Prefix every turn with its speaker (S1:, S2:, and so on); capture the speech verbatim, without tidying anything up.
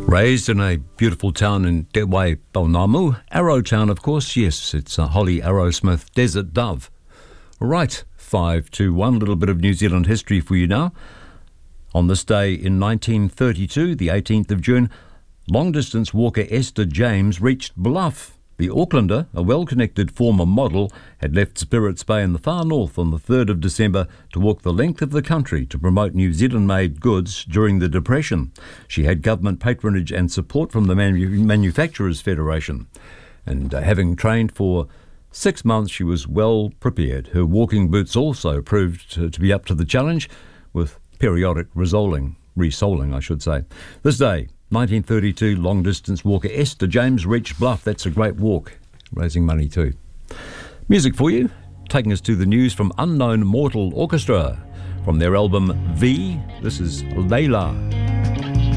S1: Raised in a beautiful town in Te Waipounamu, Arrowtown, of course. Yes, it's a Holly Arrowsmith Desert Dove. Right, five to one, a little bit of New Zealand history for you now. On this day in nineteen thirty-two, the eighteenth of June, long-distance walker Esther James reached Bluff. The Aucklander, a well-connected former model, had left Spirits Bay in the far north on the third of December to walk the length of the country to promote New Zealand-made goods during the Depression. She had government patronage and support from the Manu- Manufacturers Federation. And uh, having trained for six months, she was well prepared. Her walking boots also proved to, to be up to the challenge, with periodic resoling, resoling, I should say. This day, nineteen thirty-two, long-distance walker Esther James reached Bluff. That's a great walk, raising money too. Music for you, taking us to the news from Unknown Mortal Orchestra. From their album V, this is Layla.